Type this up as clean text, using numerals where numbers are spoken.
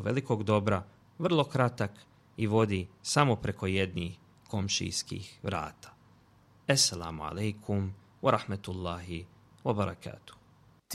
velikog dobra, vrlo kratak i vodi samo preko jednih komšijskih vrata. Esselamu alaikum wa rahmetullahi wa barakatuh.